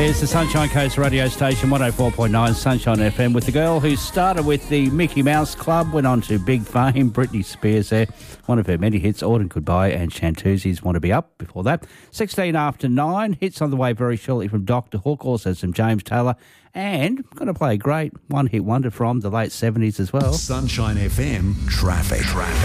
It's the Sunshine Coast radio station, 104.9 Sunshine FM, with the girl who started with the Mickey Mouse Club, went on to big fame, Britney Spears there. One of her many hits, Autumn Goodbye and Chantuzi's Want to Be Up before that. 16 after 9, hits on the way very shortly from Dr. Hook, also some James Taylor, and going to play a great one-hit wonder from the late 70s as well. Sunshine FM Traffic.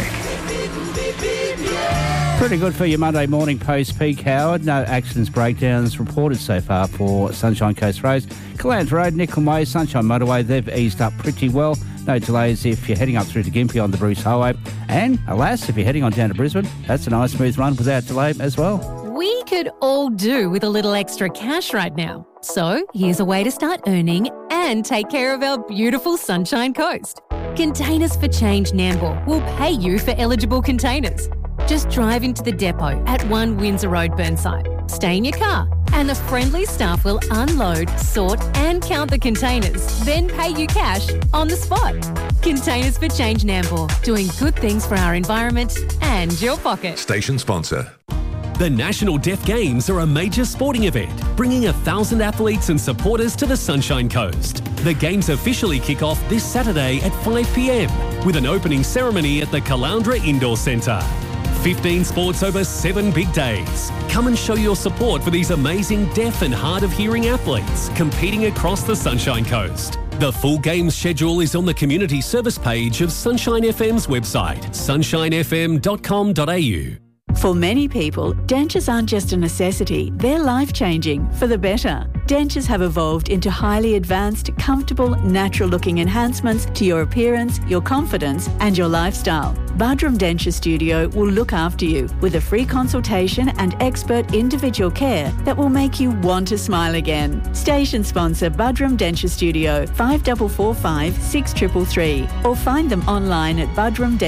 Pretty good for your Monday morning post-peak, Howard. No accidents, breakdowns reported so far for Sunshine Coast roads. Callans Road, Nickel Way, Sunshine Motorway, they've eased up pretty well. No delays if you're heading up through to Gympie on the Bruce Highway. And, alas, if you're heading on down to Brisbane, that's a nice smooth run without delay as well. We could all do with a little extra cash right now. So here's a way to start earning and take care of our beautiful Sunshine Coast. Containers for Change Nambour will pay you for eligible containers. Just drive into the depot at 1 Windsor Road, Burnside. Stay in your car and the friendly staff will unload, sort and count the containers, then pay you cash on the spot. Containers for Change Nambour, doing good things for our environment and your pocket. Station sponsor. The National Deaf Games are a major sporting event, bringing 1,000 athletes and supporters to the Sunshine Coast. The Games officially kick off this Saturday at 5 p.m, with an opening ceremony at the Caloundra Indoor Centre. 15 sports over 7 big days. Come and show your support for these amazing deaf and hard of hearing athletes competing across the Sunshine Coast. The full games schedule is on the community service page of Sunshine FM's website, sunshinefm.com.au. For many people, dentures aren't just a necessity, they're life-changing for the better. Dentures have evolved into highly advanced, comfortable, natural-looking enhancements to your appearance, your confidence and your lifestyle. Budrum Denture Studio will look after you with a free consultation and expert individual care that will make you want to smile again. Station sponsor Budrum Denture Studio, 5445 6333, or find them online at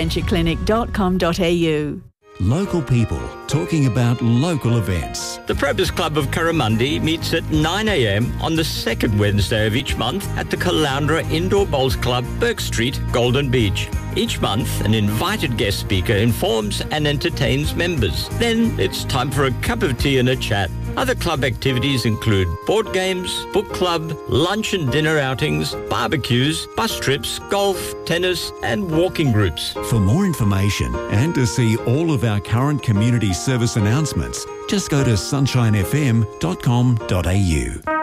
budrumdentureclinic.com.au. Local people talking about local events. The Probus Club of Curramundi meets at 9 a.m. on the second Wednesday of each month at the Caloundra Indoor Bowls Club, Burke Street, Golden Beach. Each month, an invited guest speaker informs and entertains members. Then it's time for a cup of tea and a chat. Other club activities include board games, book club, lunch and dinner outings, barbecues, bus trips, golf, tennis and walking groups. For more information and to see all of our current community service announcements, just go to sunshinefm.com.au.